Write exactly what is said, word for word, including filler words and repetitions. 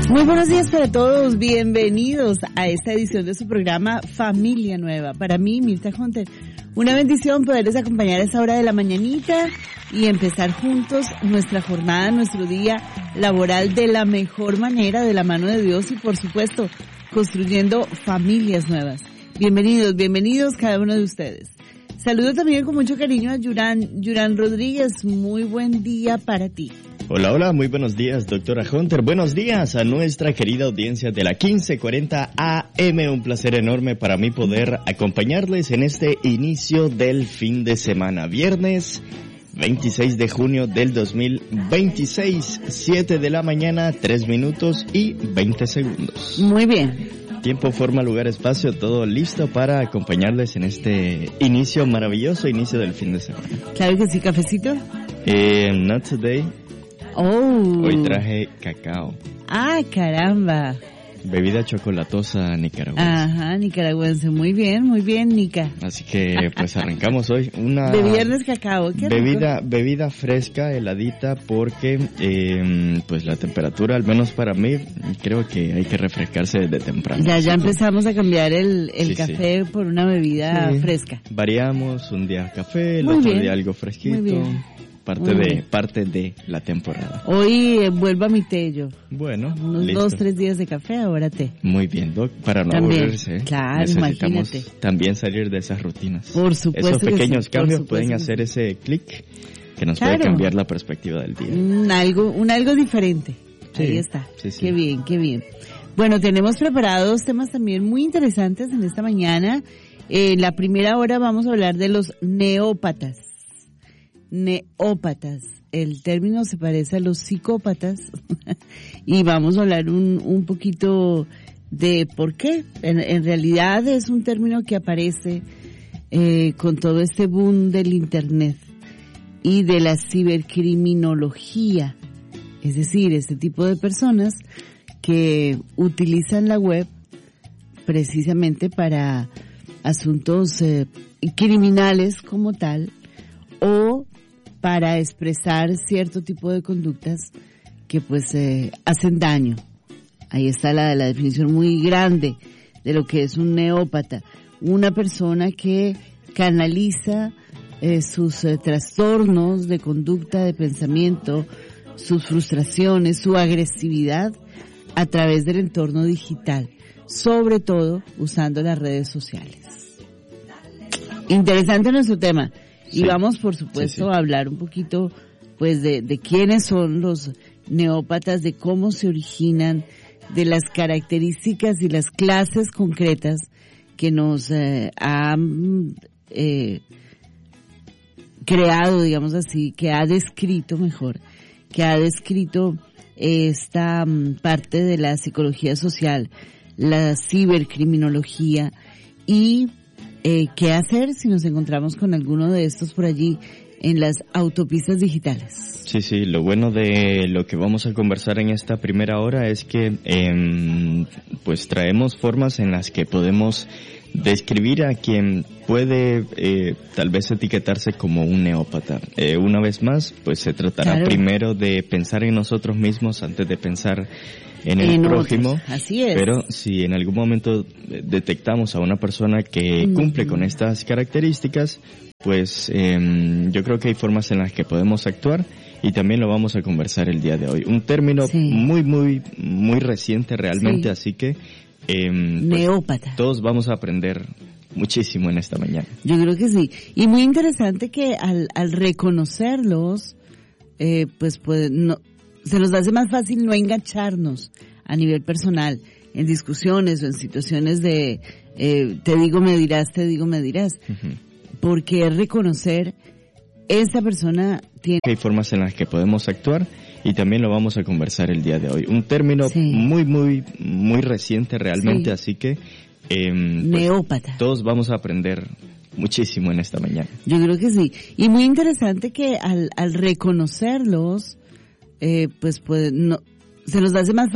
Muy buenos días para todos, bienvenidos a esta edición de su programa Familia Nueva. Para mí, Mirta Hunter, una bendición poderles acompañar a esta hora de la mañanita y empezar juntos nuestra jornada, nuestro día laboral de la mejor manera, de la mano de Dios y por supuesto, construyendo familias nuevas. Bienvenidos, bienvenidos cada uno de ustedes. Saludo también con mucho cariño a Yuran, Yuran Rodríguez, muy buen día para ti. Hola, hola, muy buenos días, doctora Hunter. Buenos días a nuestra querida audiencia de la quince cuarenta A M. Un placer enorme para mí poder acompañarles en este inicio del fin de semana. Viernes veintiséis de junio del dos mil veintiséis, siete de la mañana, tres minutos y veinte segundos. Muy bien. Tiempo, forma, lugar, espacio, todo listo para acompañarles en este inicio maravilloso, inicio del fin de semana. Claro que sí, cafecito. Eh, not today. Oh. Hoy traje cacao. Ah, caramba. Bebida chocolatosa nicaragüense. Ajá, nicaragüense. Muy bien, muy bien, Nica. Así que pues arrancamos hoy una... De viernes cacao, qué bebida, rico. Bebida fresca, heladita, porque eh, pues la temperatura, al menos para mí, creo que hay que refrescarse desde temprano. Ya, ya empezamos a cambiar el, el sí, café sí. por una bebida sí. fresca. Variamos, un día café, el muy otro bien. día algo fresquito. Muy bien. Parte Muy de bien. parte de la temporada. Hoy eh, vuelvo a mi té yo. Bueno, Unos listo. dos, tres días de café, ahora té. Muy bien, Doc, para no También, aburrirse. ¿eh? claro, necesitamos imagínate. también salir de esas rutinas. Por supuesto. Esos pequeños sí, cambios por pueden supuesto. hacer ese clic que nos Claro. puede cambiar la perspectiva del día. Un algo, un algo diferente. Sí, Ahí está. sí, sí. Qué bien, qué bien. Bueno, tenemos preparados temas también muy interesantes en esta mañana. En eh, la primera hora vamos a hablar de los neópatas. Neópatas. El término se parece a los psicópatas y vamos a hablar un, un poquito de por qué. En, en realidad es un término que aparece eh, con todo este boom del internet y de la cibercriminología, es decir, este tipo de personas que utilizan la web precisamente para asuntos eh, criminales como tal o para expresar cierto tipo de conductas que pues eh, hacen daño. Ahí está la, la definición muy grande de lo que es un neópata. Una persona que canaliza eh, sus eh, trastornos de conducta, de pensamiento, sus frustraciones, su agresividad a través del entorno digital, sobre todo usando las redes sociales. Interesante nuestro tema. Y sí, vamos, por supuesto, sí, sí. a hablar un poquito, pues, de, de quiénes son los neópatas, de cómo se originan, de las características y las clases concretas que nos eh, han eh, creado, digamos así, que ha descrito mejor, que ha descrito esta um, parte de la psicología social, la cibercriminología y Eh, ¿qué hacer si nos encontramos con alguno de estos por allí en las autopistas digitales? Sí, sí, lo bueno de lo que vamos a conversar en esta primera hora es que eh, pues traemos formas en las que podemos describir a quien puede eh, tal vez etiquetarse como un neópata. Eh, una vez más, pues se tratará claro. primero de pensar en nosotros mismos antes de pensar en el en prójimo. Otros. Así es. Pero si en algún momento detectamos a una persona que mm. cumple con estas características, pues eh, yo creo que hay formas en las que podemos actuar y también lo vamos a conversar el día de hoy. Un término sí. muy, muy, muy reciente realmente, sí. así que eh, neópata. Pues, todos vamos a aprender muchísimo en esta mañana. Yo creo que sí. Y muy interesante que al, al reconocerlos, eh, pues, pues no, se nos hace más fácil no engancharnos a nivel personal en discusiones o en situaciones de eh, te digo, me dirás, te digo, me dirás. Uh-huh. Porque es reconocer esta persona tiene... Hay formas en las que podemos actuar y también lo vamos a conversar el día de hoy. Un término sí. muy, muy, muy reciente realmente, sí. así que... Eh, neópata. Pues, todos vamos a aprender muchísimo en esta mañana. Yo creo que sí. Y muy interesante que al, al reconocerlos, eh, pues, pues no, se nos hace más